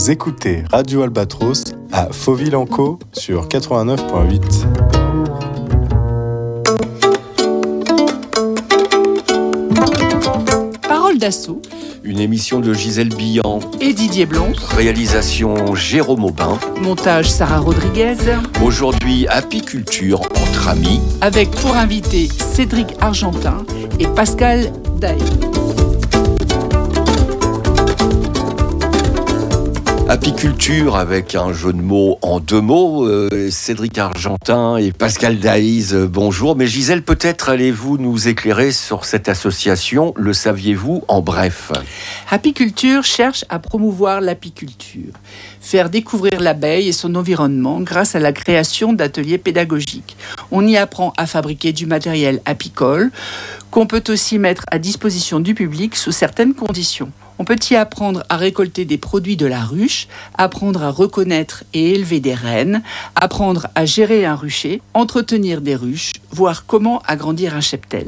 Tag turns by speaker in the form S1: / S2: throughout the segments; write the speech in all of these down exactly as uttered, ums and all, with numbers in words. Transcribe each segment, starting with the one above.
S1: Vous écoutez Radio Albatros à Fauville-en-Caux sur quatre-vingt-neuf virgule huit.
S2: Parole d'assaut.
S3: Une émission de Gisèle Billan
S2: et Didier Blonce.
S3: Réalisation Jérôme Aubin.
S2: Montage Sarah Rodriguez.
S3: Aujourd'hui, apiculture entre amis.
S2: Avec pour invité Cédric Argentin et Pascal Daé.
S3: Apiculture avec un jeu de mots en deux mots. Euh, Cédric Argentin et Pascal Daïs, euh, bonjour. Mais Gisèle, peut-être allez-vous nous éclairer sur cette association, le saviez-vous en bref?
S2: Apiculture cherche à promouvoir l'apiculture, faire découvrir l'abeille et son environnement grâce à la création d'ateliers pédagogiques. On y apprend à fabriquer du matériel apicole qu'on peut aussi mettre à disposition du public sous certaines conditions. On peut y apprendre à récolter des produits de la ruche, apprendre à reconnaître et élever des rennes, apprendre à gérer un rucher, entretenir des ruches, voir comment agrandir un cheptel.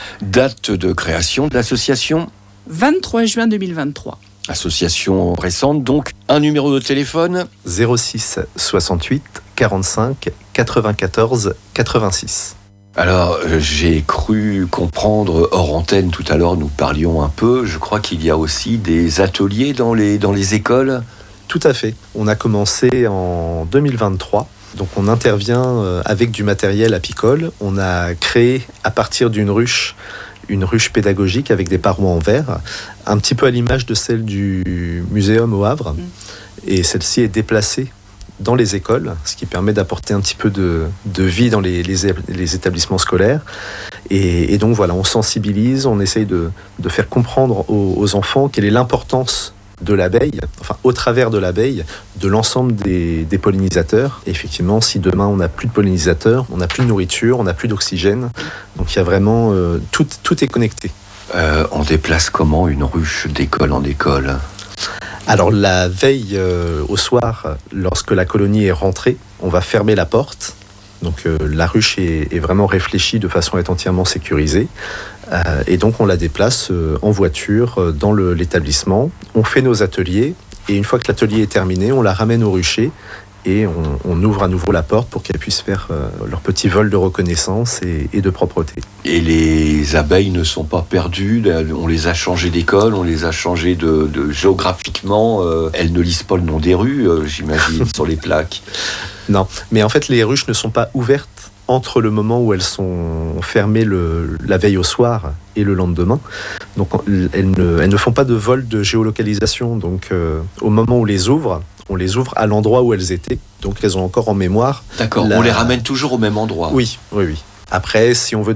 S3: Date de création de l'association ?
S2: vingt-trois juin deux mille vingt-trois.
S3: Association récente, donc un numéro de téléphone ?
S4: zéro six soixante-huit quarante-cinq quatre-vingt-quatorze quatre-vingt-six.
S3: Alors, j'ai cru comprendre, hors antenne, tout à l'heure, nous parlions un peu, je crois qu'il y a aussi des ateliers dans les, dans les écoles.
S4: Tout à fait. On a commencé en deux mille vingt-trois. Donc, on intervient avec du matériel apicole. On a créé, à partir d'une ruche, une ruche pédagogique avec des parois en verre, un petit peu à l'image de celle du Muséum au Havre. Mmh. Et celle-ci est déplacée dans les écoles, ce qui permet d'apporter un petit peu de, de vie dans les, les, les établissements scolaires. Et, et donc voilà, on sensibilise, on essaye de, de faire comprendre aux, aux enfants quelle est l'importance de l'abeille, enfin au travers de l'abeille, de l'ensemble des, des pollinisateurs. Et effectivement, si demain on n'a plus de pollinisateurs, on n'a plus de nourriture, on n'a plus d'oxygène, donc il y a vraiment, euh, tout, tout est connecté.
S3: Euh, on déplace comment une ruche d'école en école ?
S4: Alors la veille euh, au soir, lorsque la colonie est rentrée, on va fermer la porte. Donc euh, la ruche est, est vraiment réfléchie de façon à être entièrement sécurisée. Euh, et donc on la déplace euh, en voiture euh, dans le, l'établissement. On fait nos ateliers et une fois que l'atelier est terminé, on la ramène au rucher et on, on ouvre à nouveau la porte pour qu'elles puissent faire euh, leur petit vol de reconnaissance et, et de propreté.
S3: Et les abeilles ne sont pas perdues, on les a changées d'école, on les a changées de, de géographiquement, euh, elles ne lisent pas le nom des rues, euh, j'imagine, sur les plaques.
S4: Non, mais en fait les ruches ne sont pas ouvertes entre le moment où elles sont fermées le, la veille au soir et le lendemain. Donc elles ne, elles ne font pas de vol de géolocalisation. Donc euh, au moment où on les ouvre, on les ouvre à l'endroit où elles étaient. Donc elles ont encore en mémoire.
S3: D'accord, la... on les ramène toujours au même endroit.
S4: Oui, oui, oui. Après, si on veut